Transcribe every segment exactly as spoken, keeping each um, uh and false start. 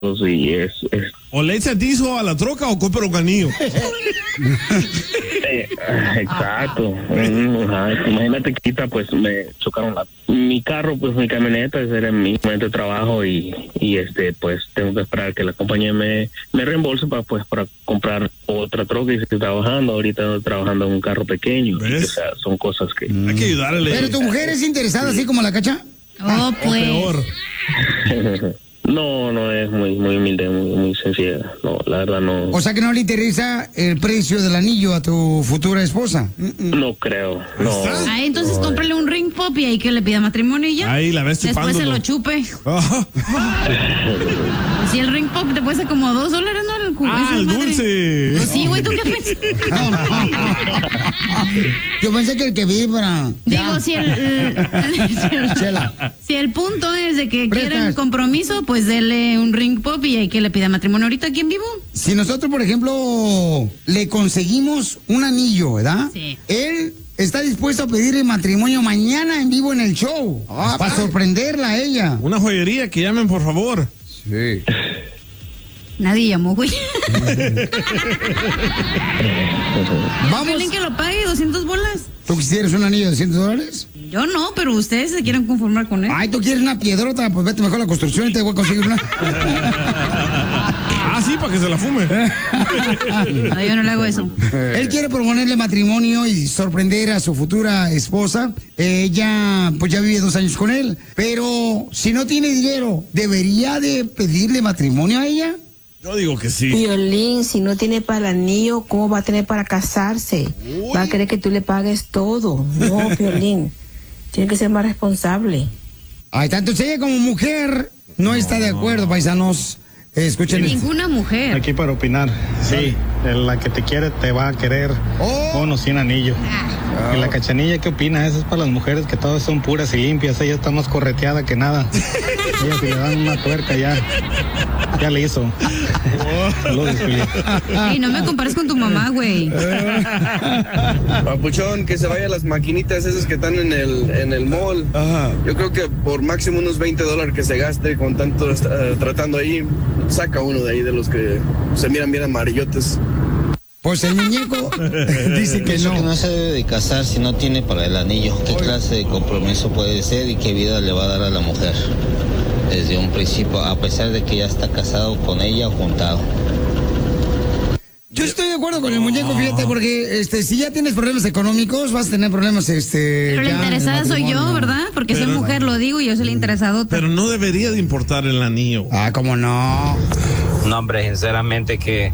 y es, es... O le echa tizo a la troca o compra un anillo. eh, exacto. Ajá. Imagínate que ahorita pues me chocaron la, mi carro, pues mi camioneta, ese era mi momento de trabajo y, y este pues tengo que esperar que la compañía me, me reembolse para pues para comprar otra troca y estoy trabajando. Ahorita estoy trabajando en un carro pequeño. Y, o sea, son cosas que... Mm. Hay que ayudarle. ¿Pero tu mujer es interesada así como la Cacha? Oh, pues. O peor. No, no es muy muy humilde, muy, muy sencilla. No, la verdad no. O sea que no le interesa el precio del anillo a tu futura esposa. No creo, no. Ah, entonces no, cómprale un ring pop y ahí que le pida matrimonio y ya. Ahí la ves chupándolo. Después se lo chupe. Oh. Si el ring pop te cuesta como dos dólares, ¿no? El jugo, ah, el madre. Dulce. Pues sí, güey, ¿tú qué piensas? No, no. Yo pensé que el que vibra. Digo, ya. si el, el, el Chela. Si el punto es de que Prestas. quieren compromiso, pues dele un ring pop y hay que le pida matrimonio ahorita aquí en vivo. Si nosotros, por ejemplo, le conseguimos un anillo, ¿verdad? Sí. Él está dispuesto a pedirle matrimonio mañana en vivo en el show. Ah, para sorprenderla a ella. Una joyería, que llamen, por favor. Sí. Nadie llamó, güey. Vamos. ¿Quieren que lo pague doscientas bolas? ¿Tú quisieras un anillo de doscientos dólares? Yo no, pero ustedes se quieren conformar con él. Ay, ¿tú quieres una piedrota? Pues vete mejor a la construcción y te voy a conseguir una. Ah, sí, para que se la fume. No, yo no le hago eso. Él quiere proponerle matrimonio y sorprender a su futura esposa. Ella, pues ya vive dos años con él. Pero si no tiene dinero, ¿debería de pedirle matrimonio a ella? Yo digo que sí. Violín, si no tiene para el anillo, ¿cómo va a tener para casarse? Uy. Va a querer que tú le pagues todo. No, Violín. Tiene que ser más responsable. Ay, tanto ella como mujer no, no está de acuerdo, paisanos. Eh, escuchen. Ninguna mujer. Aquí para opinar. Sí, la que te quiere te va a querer oh. con o sin anillo. Ah. Y la Cachanilla, ¿qué opina? Eso es para las mujeres que todas son puras y limpias. Ella está más correteada que nada. Ella si le dan una tuerca ya, ya le hizo. Saludos, Ey, no me compares con tu mamá, güey. Papuchón, que se vaya a las maquinitas esas que están en el, en el mall. Ajá. Yo creo que por máximo unos veinte dólares que se gaste con tanto uh, tratando ahí, saca uno de ahí de los que se miran bien amarillotes. Pues el muñeco dice que no. que no se debe de casar si no tiene para el anillo. ¿Qué clase de compromiso puede ser y qué vida le va a dar a la mujer? Desde un principio, a pesar de que ya está casado con ella o juntado. Yo estoy de acuerdo con el muñeco, fíjate, porque este, si ya tienes problemas económicos, vas a tener problemas, este... Pero la interesada soy yo, ¿verdad? Porque pero soy mujer, lo digo, y yo soy la interesada. Pero no debería de importar el anillo. Ah, ¿cómo no? No, hombre, sinceramente que...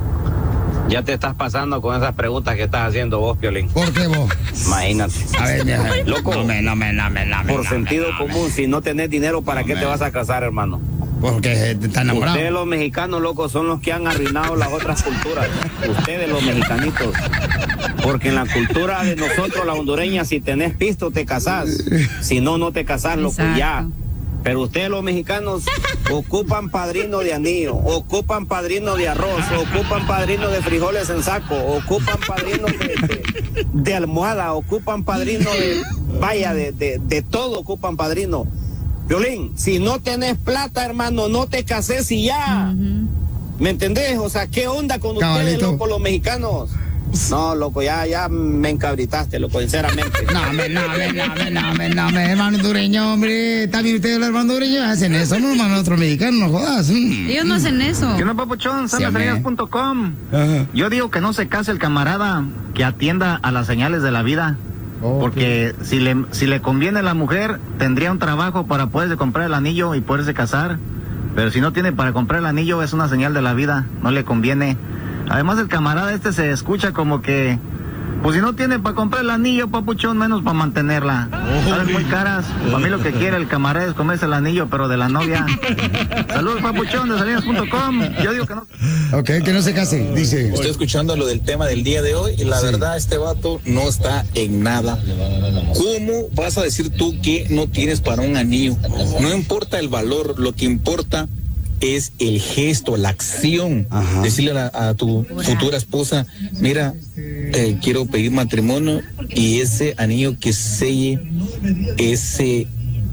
Ya te estás pasando con esas preguntas que estás haciendo vos, Piolín. ¿Por qué vos? Imagínate. A ver, mira. Loco, no me, no me, no me, no me, por no sentido me, común, no si no tenés dinero, ¿para no qué me. te vas a casar, hermano? Porque te están enamorados. Ustedes los mexicanos, loco, son los que han arruinado las otras culturas. Ustedes los mexicanitos. Porque en la cultura de nosotros, la hondureña, si tenés pisto, te casás. Si no, no te casás, loco, exacto. Ya. Pero ustedes los mexicanos ocupan padrino de anillo, ocupan padrino de arroz, ocupan padrino de frijoles en saco, ocupan padrino de, de, de almohada, ocupan padrino de, vaya, de, de, de todo ocupan padrino. Violín, si no tenés plata, hermano, no te cases y ya. Uh-huh. ¿Me entendés? O sea, ¿qué onda con Cabalito. Ustedes, loco, los mexicanos? No, loco, ya, ya me encabritaste, loco, sinceramente. No, me, no, me, no, me, no, me, no, me, hermano hondureño, hombre. También ustedes, los hermanos hondureños, hacen eso, no, hermano, otro mexicano, no jodas. Mm. Ellos no hacen eso. ¿Qué onda, papuchón? Sandasalinas punto com. Yo digo que no se case el camarada que atienda a las señales de la vida. Oh, porque okay. si le si le conviene a la mujer, tendría un trabajo para poderse comprar el anillo y poderse casar. Pero si no tiene para comprar el anillo, es una señal de la vida, no le conviene. Además, el camarada este se escucha como que, pues si no tiene para comprar el anillo, papuchón, menos para mantenerla. Oh, Salen muy caras. Para mí lo que quiere el camarada es comerse el anillo, pero de la novia. Saludos, papuchón, de salinas punto com. Yo digo que no. Ok, que no se case, dice. Estoy escuchando lo del tema del día de hoy y la sí. verdad, este vato no está en nada. ¿Cómo vas a decir tú que no tienes para un anillo? No importa el valor, lo que importa es el gesto, la acción. Ajá. Decirle a, a tu futura esposa, mira, eh, quiero pedir matrimonio y ese anillo que selle ese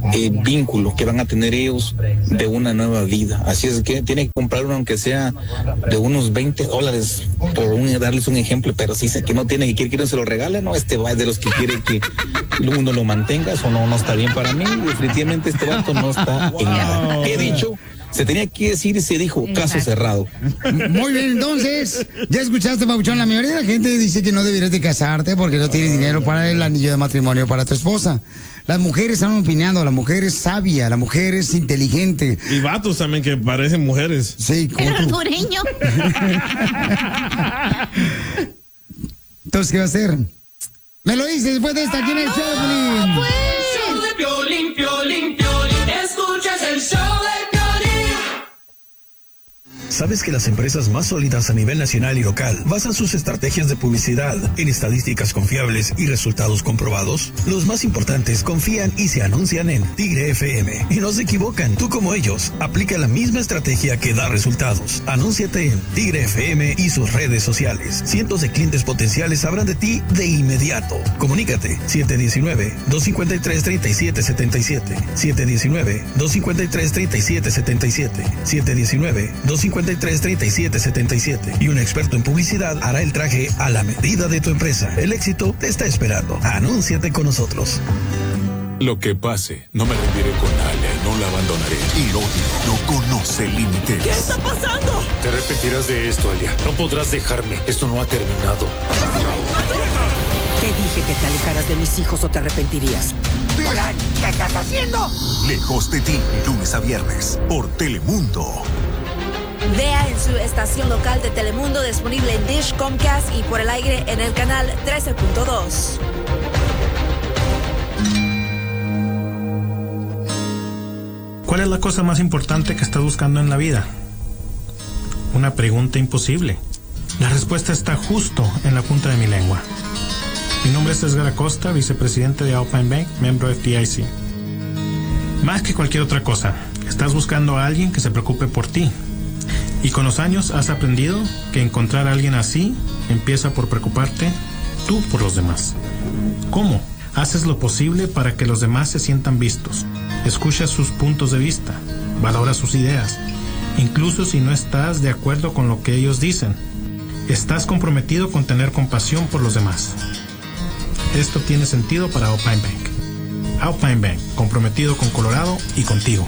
eh, vínculo que van a tener ellos de una nueva vida. Así es que tiene que comprar uno aunque sea de unos veinte dólares, por un, darles un ejemplo, pero si sé que no tiene, que quiere que no se lo regale, no, este va es de los que quiere que uno lo mantenga, eso no, no está bien para mí, definitivamente este vato no está en nada. He dicho, se tenía que decir y se dijo, caso cerrado. Muy bien, entonces, ya escuchaste, Pabuchón, la mayoría de la gente dice que no deberías de casarte porque no tienes dinero para el anillo de matrimonio para tu esposa. Las mujeres están opinando, la mujer es sabia, la mujer es inteligente. Y vatos también que parecen mujeres. Sí, como El tú. hondureño. Entonces, ¿qué va a hacer? Me lo dices después de esta, aquí en el show, Piolín. Show de Piolín, Piolín, Piolín. Escuchas el show de Piolín. ¿Sabes que las empresas más sólidas a nivel nacional y local basan sus estrategias de publicidad en estadísticas confiables y resultados comprobados? Los más importantes confían y se anuncian en Tigre F M. Y no se equivocan, tú como ellos, aplica la misma estrategia que da resultados. Anúnciate en Tigre F M y sus redes sociales. Cientos de clientes potenciales sabrán de ti de inmediato. Comunícate siete uno nueve, dos cinco tres, tres siete siete siete, siete uno nueve, dos cinco tres, tres siete siete siete, siete uno nueve, dos cinco tres, tres siete siete siete y un experto en publicidad hará el traje a la medida de tu empresa. El éxito te está esperando. Anúnciate con nosotros. Lo que pase, no me rendiré con Alia y no la abandonaré. El odio no conoce límites. ¿Qué está pasando? Te arrepentirás de esto, Alia. No podrás dejarme. Esto no ha terminado. Te dije que te alejaras de mis hijos o te arrepentirías. Dylan, ¿qué estás haciendo? Lejos de ti, lunes a viernes, por Telemundo. Vea en su estación local de Telemundo, disponible en Dish, Comcast y por el aire en el canal trece punto dos. ¿Cuál es la cosa más importante que estás buscando en la vida? Una pregunta imposible. La respuesta está justo en la punta de mi lengua. Mi nombre es Edgar Acosta, vicepresidente de Alpine Bank, miembro F D I C. Más que cualquier otra cosa, estás buscando a alguien que se preocupe por ti. Y con los años has aprendido que encontrar a alguien así empieza por preocuparte tú por los demás. ¿Cómo? Haces lo posible para que los demás se sientan vistos. Escuchas sus puntos de vista. Valora sus ideas. Incluso si no estás de acuerdo con lo que ellos dicen. Estás comprometido con tener compasión por los demás. Esto tiene sentido para Alpine Bank. Alpine Bank, comprometido con Colorado y contigo.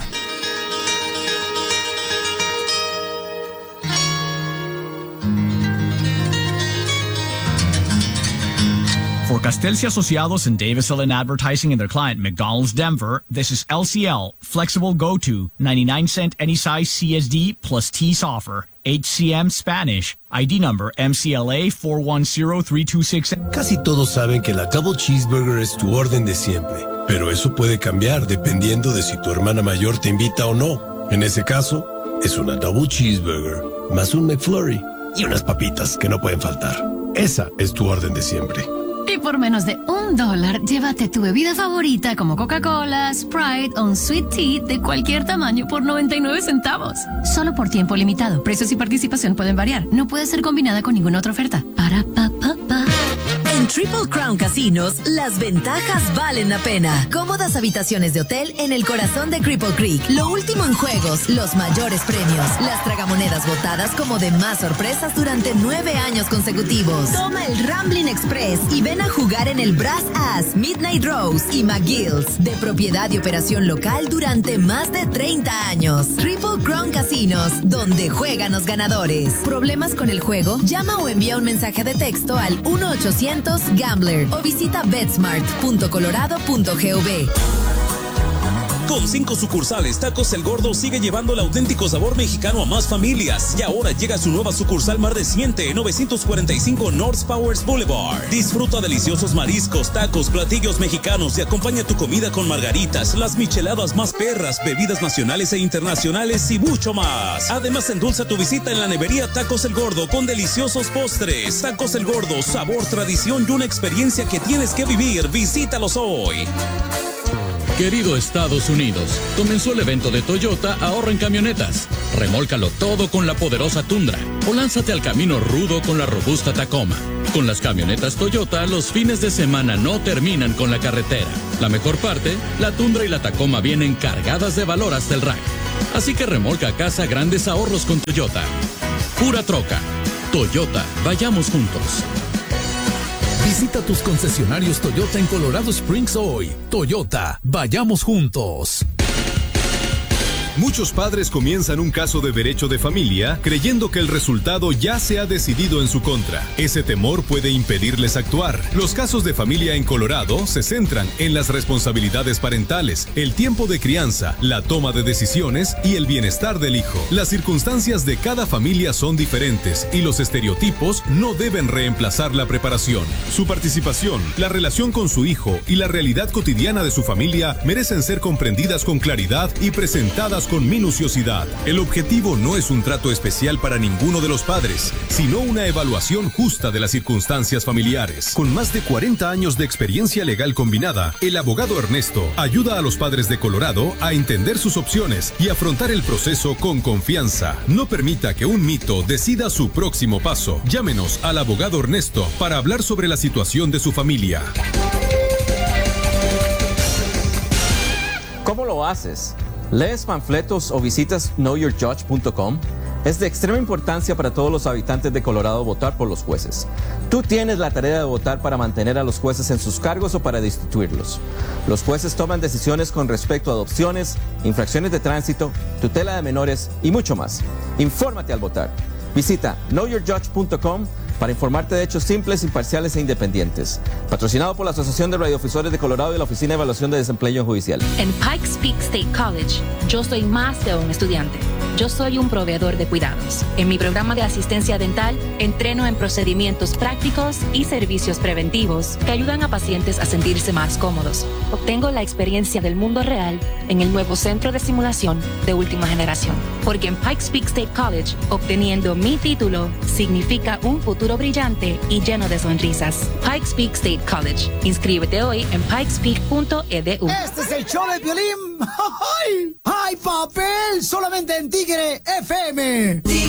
For Castells Associados and Davis L N Advertising and their client McDonald's Denver, this is L C L, Flexible Go-To, ninety-nine cent any size C S D plus T's offer, H C M Spanish, I D number M C L A four one zero three two six. Casi todos saben que la Double Cheeseburger es tu orden de siempre, pero eso puede cambiar dependiendo de si tu hermana mayor te invita o no. En ese caso, es una Double Cheeseburger, más un McFlurry y unas papitas que no pueden faltar. Esa es tu orden de siempre. Y por menos de un dólar, llévate tu bebida favorita como Coca-Cola, Sprite o un Sweet Tea de cualquier tamaño por noventa y nueve centavos. Solo por tiempo limitado. Precios y participación pueden variar. No puede ser combinada con ninguna otra oferta. Para pa pa pa. En Triple Crown Casinos, las ventajas valen la pena. Cómodas habitaciones de hotel en el corazón de Cripple Creek. Lo último en juegos, los mayores premios. Las tragamonedas votadas como de más sorpresas durante nueve años consecutivos. Toma el Ramblin' Express y ven a jugar en el Brass Ass, Midnight Rose y McGill's. De propiedad y operación local durante más de treinta años. Triple Crown Casinos, donde juegan los ganadores. ¿Problemas con el juego? Llama o envía un mensaje de texto al uno ochocientos Gambler o visita betsmart punto colorado punto gov. Con cinco sucursales, Tacos El Gordo sigue llevando el auténtico sabor mexicano a más familias. Y ahora llega su nueva sucursal más reciente, novecientos cuarenta y cinco North Powers Boulevard. Disfruta deliciosos mariscos, tacos, platillos mexicanos y acompaña tu comida con margaritas, las micheladas más perras, bebidas nacionales e internacionales y mucho más. Además, endulza tu visita en la nevería Tacos El Gordo con deliciosos postres. Tacos El Gordo, sabor, tradición y una experiencia que tienes que vivir. Visítalos hoy. Querido Estados Unidos, comenzó el evento de Toyota Ahorra en Camionetas. Remólcalo todo con la poderosa Tundra o lánzate al camino rudo con la robusta Tacoma. Con las camionetas Toyota, los fines de semana no terminan con la carretera. La mejor parte, la Tundra y la Tacoma vienen cargadas de valor hasta el rack. Así que remolca a casa grandes ahorros con Toyota. Pura troca. Toyota, vayamos juntos. Visita tus concesionarios Toyota en Colorado Springs hoy. Toyota, vayamos juntos. Muchos padres comienzan un caso de derecho de familia creyendo que el resultado ya se ha decidido en su contra. Ese temor puede impedirles actuar. Los casos de familia en Colorado se centran en las responsabilidades parentales, el tiempo de crianza, la toma de decisiones y el bienestar del hijo. Las circunstancias de cada familia son diferentes y los estereotipos no deben reemplazar la preparación. Su participación, la relación con su hijo y la realidad cotidiana de su familia merecen ser comprendidas con claridad y presentadas con minuciosidad. El objetivo no es un trato especial para ninguno de los padres, sino una evaluación justa de las circunstancias familiares. Con más de cuarenta años de experiencia legal combinada, el abogado Ernesto ayuda a los padres de Colorado a entender sus opciones y afrontar el proceso con confianza. No permita que un mito decida su próximo paso. Llámenos al abogado Ernesto para hablar sobre la situación de su familia. ¿Cómo lo haces? ¿Lees panfletos o visitas know your judge punto com? Es de extrema importancia para todos los habitantes de Colorado votar por los jueces. Tú tienes la tarea de votar para mantener a los jueces en sus cargos o para destituirlos. Los jueces toman decisiones con respecto a adopciones, infracciones de tránsito, tutela de menores y mucho más. Infórmate al votar. Visita know your judge punto com para informarte de hechos simples, imparciales e independientes. Patrocinado por la Asociación de Radiodifusores de Colorado y la Oficina de Evaluación de Desempeño Judicial. En Pikes Peak State College, yo soy más que un estudiante. Yo soy un proveedor de cuidados. En mi programa de asistencia dental, entreno en procedimientos prácticos y servicios preventivos que ayudan a pacientes a sentirse más cómodos. Obtengo la experiencia del mundo real en el nuevo centro de simulación de última generación. Porque en Pikes Peak State College, obteniendo mi título significa un futuro brillante y lleno de sonrisas. Pikes Peak State College. Inscríbete hoy en pikes peak punto e d u. Este es el show de Piolín. ¡Ay, papel! Solamente en Tigre F M.